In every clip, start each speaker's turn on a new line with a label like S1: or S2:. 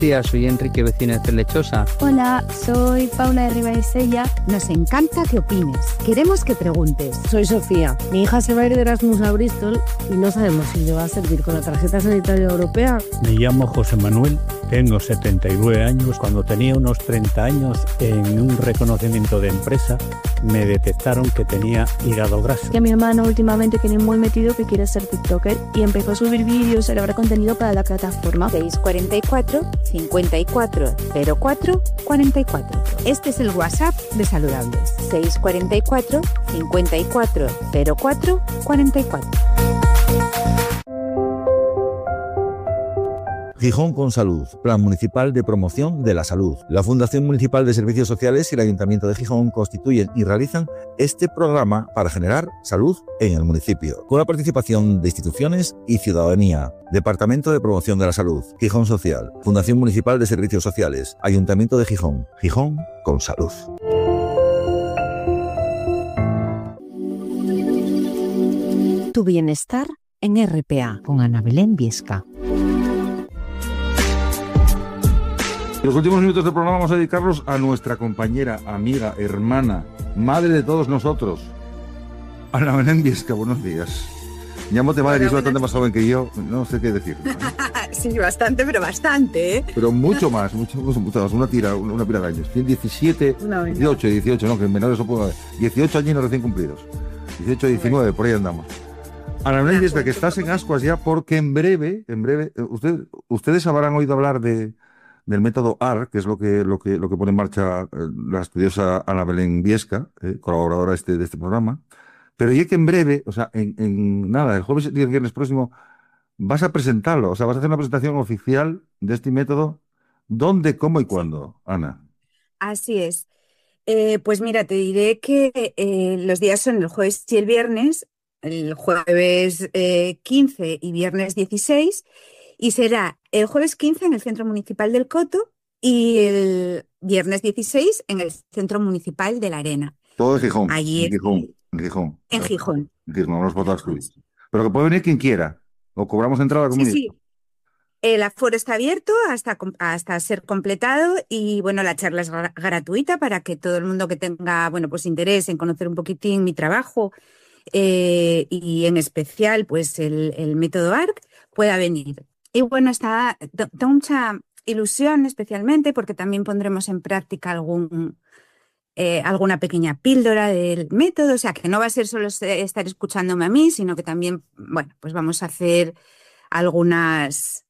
S1: Días, soy Enrique, vecino de Telechosa.
S2: Hola, soy Paula de Ribaisella.
S3: Nos encanta que opines. Queremos que preguntes.
S4: Soy Sofía. Mi hija se va a ir de Erasmus a Bristol y no sabemos si le va a servir con la tarjeta sanitaria europea.
S5: Me llamo José Manuel, tengo 79 años. Cuando tenía unos 30 años, en un reconocimiento de empresa, me detectaron que tenía hígado graso.
S2: Y a mi hermano últimamente tiene muy metido que quiere ser TikToker y empezó a subir vídeos, a elaborar contenido para la plataforma.
S3: 644 54 04 44. Este es el WhatsApp de Saludables. 644 54 04 44.
S6: Gijón con Salud, Plan Municipal de Promoción de la Salud. La Fundación Municipal de Servicios Sociales y el Ayuntamiento de Gijón constituyen y realizan este programa para generar salud en el municipio, con la participación de instituciones y ciudadanía. Departamento de Promoción de la Salud, Gijón Social, Fundación Municipal de Servicios Sociales, Ayuntamiento de Gijón. Gijón con Salud.
S3: Tu bienestar en RPA con Ana Belén Viesca.
S7: Los últimos minutos del programa vamos a dedicarlos a nuestra compañera, amiga, hermana, madre de todos nosotros, Ana Belén Viesca. Buenos días. Llámate madre, es bastante más joven que yo, no sé qué decir.
S8: Sí, bastante, pero bastante, ¿eh?
S7: Pero mucho más, mucho más, una pila de años. Tiene 17, 18, no, que menores no puedo haber. 18 años recién cumplidos. 18, 19, por ahí andamos. Ana Belén Viesca, que estás en Ascuas ya, porque en breve, ustedes habrán oído hablar del método AR, que es lo que pone en marcha la estudiosa Ana Belén Viesca, colaboradora de este programa. Pero ya que en breve, o sea, en nada, el jueves y el viernes próximo, vas a presentarlo, o sea, vas a hacer una presentación oficial de este método. ¿Dónde, cómo y cuándo, Ana?
S8: Así es. Pues mira, te diré que los días son el jueves y el jueves 15 y viernes 16, y será el jueves 15 en el Centro Municipal del Coto y el viernes 16 en el Centro Municipal de la Arena.
S7: Todo en Gijón.
S8: Allí
S7: en Gijón.
S8: En Gijón.
S7: Vamos a pero que puede venir quien quiera. O cobramos entrada como
S8: Sí. El aforo está abierto hasta ser completado y, bueno, la charla es gratuita para que todo el mundo que tenga, bueno, pues interés en conocer un poquitín mi trabajo y en especial, pues, el método ARC pueda venir. Y, bueno, tengo mucha ilusión especialmente porque también pondremos en práctica alguna pequeña píldora del método, o sea, que no va a ser solo estar escuchándome a mí, sino que también, bueno, pues vamos a hacer algunas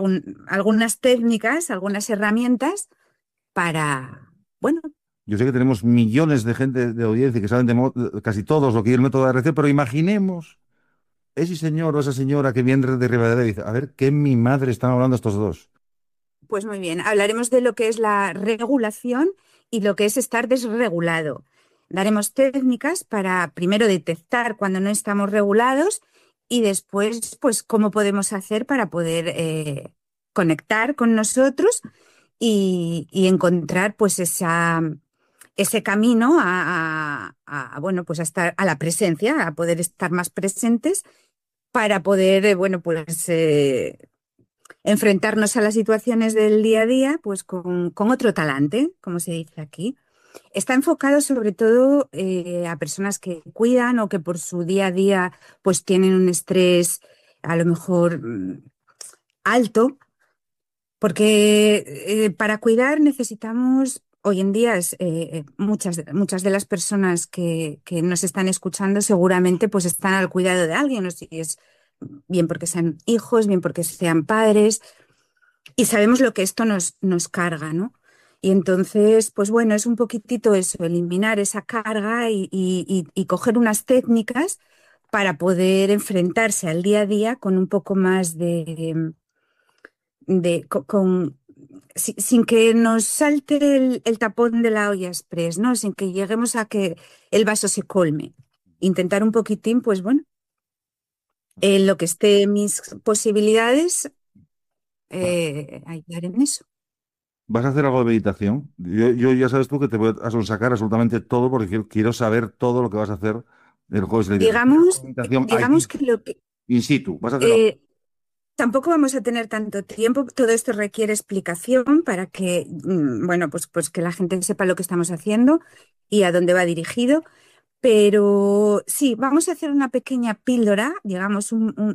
S8: técnicas, algunas herramientas para, bueno.
S7: Yo sé que tenemos millones de gente de audiencia que saben casi todos lo que es el método de ARC, pero imaginemos ese señor o esa señora que viene de Ribadedeva y dice, a ver, ¿qué mi madre están hablando estos dos?
S8: Pues muy bien, hablaremos de lo que es la regulación y lo que es estar desregulado. Daremos técnicas para primero detectar cuando no estamos regulados y después, pues, cómo podemos hacer para poder conectar con nosotros y encontrar, pues, ese camino bueno, pues, a la presencia, a poder estar más presentes para poder, bueno, pues, enfrentarnos a las situaciones del día a día, pues, con otro talante, como se dice aquí. Está enfocado sobre todo a personas que cuidan o que por su día a día pues tienen un estrés a lo mejor alto, porque para cuidar necesitamos, hoy en día muchas de las personas que nos están escuchando seguramente pues están al cuidado de alguien, o si es bien porque sean hijos, bien porque sean padres, y sabemos lo que esto nos carga, ¿no? Y entonces, pues bueno, es un poquitito eso, eliminar esa carga y coger unas técnicas para poder enfrentarse al día a día con un poco más sin que nos salte el tapón de la olla express, ¿no? Sin que lleguemos a que el vaso se colme. Intentar un poquitín, pues bueno, en lo que esté mis posibilidades, ayudar en eso.
S7: ¿Vas a hacer algo de meditación? Yo ya sabes tú que te voy a sacar absolutamente todo porque quiero saber todo lo que vas a hacer el jueves.
S8: Digamos que lo que...
S7: In situ, ¿vas a hacer algo?
S8: tampoco vamos a tener tanto tiempo. Todo esto requiere explicación para que, bueno, pues que la gente sepa lo que estamos haciendo y a dónde va dirigido. Pero sí, vamos a hacer una pequeña píldora, digamos,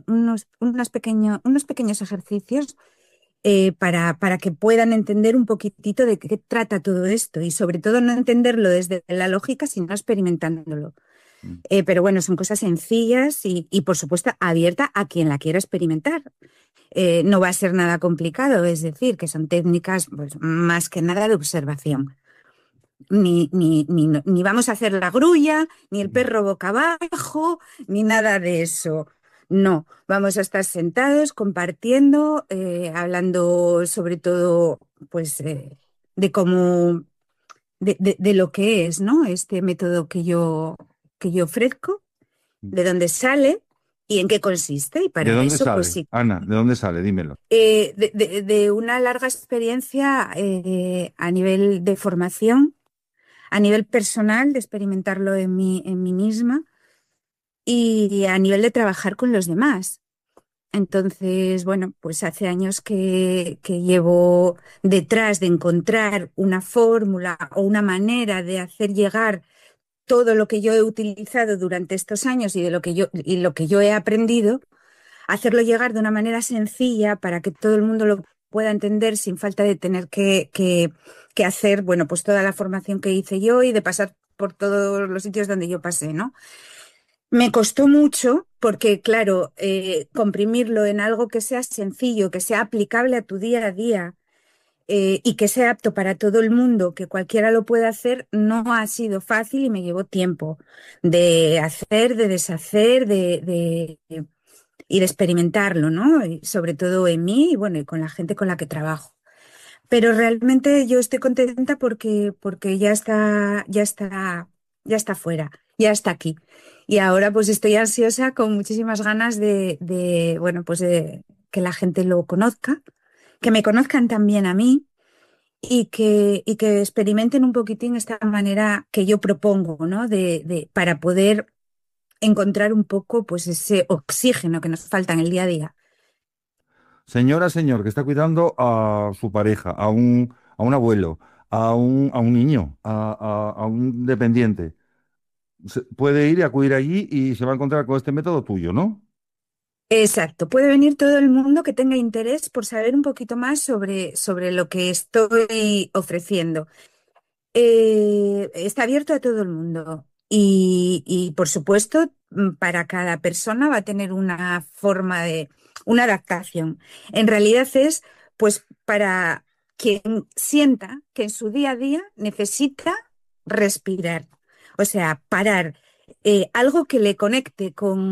S8: unos pequeños ejercicios para que puedan entender un poquitito de qué trata todo esto y sobre todo no entenderlo desde la lógica, sino experimentándolo. Pero bueno, son cosas sencillas y por supuesto abierta a quien la quiera experimentar. No va a ser nada complicado, es decir, que son técnicas pues, más que nada de observación. Ni vamos a hacer la grulla, ni el perro boca abajo, ni nada de eso. No, vamos a estar sentados, compartiendo, hablando sobre todo pues, de cómo, de lo que es, ¿no? Este método que yo ofrezco, de dónde sale y en qué consiste. Y
S7: ¿De
S8: para
S7: dónde
S8: eso,
S7: sale?
S8: pues sí.
S7: Ana, ¿de dónde sale? Dímelo.
S8: De una larga experiencia a nivel de formación, a nivel personal, de experimentarlo en mí misma y a nivel de trabajar con los demás. Entonces, bueno, pues hace años que llevo detrás de encontrar una fórmula o una manera de hacer llegar todo lo que yo he utilizado durante estos años y lo que yo he aprendido, hacerlo llegar de una manera sencilla para que todo el mundo lo pueda entender sin falta de tener que hacer, bueno, pues toda la formación que hice yo y de pasar por todos los sitios donde yo pasé, ¿no? Me costó mucho porque, claro, comprimirlo en algo que sea sencillo, que sea aplicable a tu día a día y que sea apto para todo el mundo, que cualquiera lo pueda hacer, no ha sido fácil y me llevó tiempo de hacer, de deshacer, y de experimentarlo, ¿no? Y sobre todo en mí y, bueno, y con la gente con la que trabajo. Pero realmente yo estoy contenta porque ya está fuera, ya está aquí. Y ahora pues estoy ansiosa con muchísimas ganas bueno, pues de que la gente lo conozca, que me conozcan también a mí y que experimenten un poquitín esta manera que yo propongo, ¿no? Para poder encontrar un poco pues ese oxígeno que nos falta en el día a día.
S7: Señora, señor, que está cuidando a su pareja, a un abuelo, a un niño, a un dependiente. Puede ir y acudir allí y se va a encontrar con este método tuyo, ¿no?
S8: Exacto, puede venir todo el mundo que tenga interés por saber un poquito más sobre lo que estoy ofreciendo. Está abierto a todo el mundo y, por supuesto, para cada persona va a tener una forma una adaptación. En realidad es, pues, para quien sienta que en su día a día necesita respirar, o sea, parar, algo que le conecte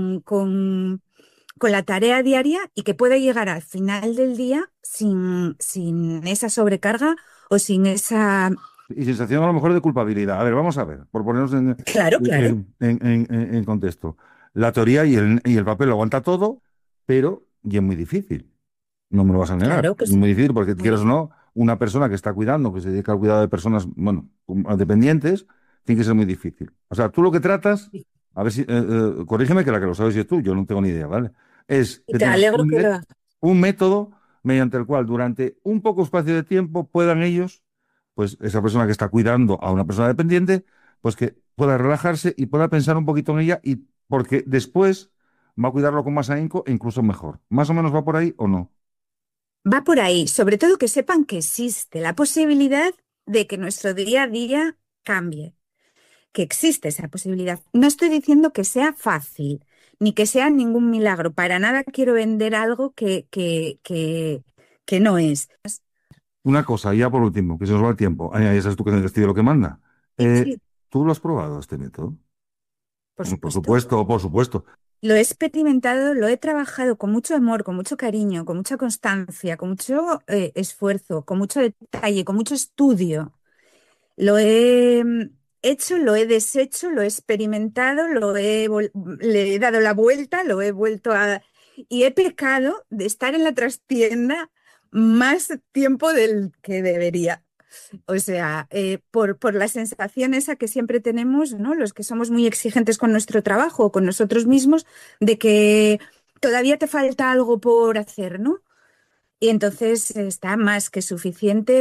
S8: con la tarea diaria y que pueda llegar al final del día sin esa sobrecarga o sin esa...
S7: Y sensación a lo mejor de culpabilidad. A ver, vamos a ver, por ponernos
S8: Claro, claro.
S7: en contexto. La teoría y el papel lo aguanta todo, pero y es muy difícil. No me lo vas a negar.
S8: Claro que
S7: Es
S8: sí.
S7: muy difícil porque, quieras o no, una persona que está cuidando, que se dedica al cuidado de personas, bueno, dependientes, tiene que ser muy difícil. O sea, tú lo que tratas, a ver si, corrígeme que la que lo sabes es tú, yo no tengo ni idea, ¿vale? Es
S8: Y
S7: de
S8: te
S7: tener
S8: alegro que lo hagas.
S7: un método mediante el cual durante un poco espacio de tiempo puedan ellos, pues esa persona que está cuidando a una persona dependiente, pues que pueda relajarse y pueda pensar un poquito en ella y porque después va a cuidarlo con más ahínco e incluso mejor. ¿Más o menos va por ahí o no?
S8: Va por ahí, sobre todo que sepan que existe la posibilidad de que nuestro día a día cambie, que existe esa posibilidad. No estoy diciendo que sea fácil, ni que sea ningún milagro. Para nada quiero vender algo que no es.
S7: Una cosa, ya por último, que se nos va el tiempo. Ya sabes tú que el destino lo que manda.
S8: Sí,
S7: ¿Tú lo has probado este método?
S8: por
S7: Por
S8: supuesto.
S7: supuesto, por supuesto.
S8: Lo he experimentado, lo he trabajado con mucho amor, con mucho cariño, con mucha constancia, con mucho esfuerzo, con mucho detalle, con mucho estudio. Lo he hecho, lo he deshecho, lo he experimentado, le he dado la vuelta, lo he vuelto a... Y he pecado de estar en la trastienda más tiempo del que debería. O sea, por la sensación esa que siempre tenemos, ¿no? Los que somos muy exigentes con nuestro trabajo o con nosotros mismos, de que todavía te falta algo por hacer, ¿no? Y entonces está más que suficiente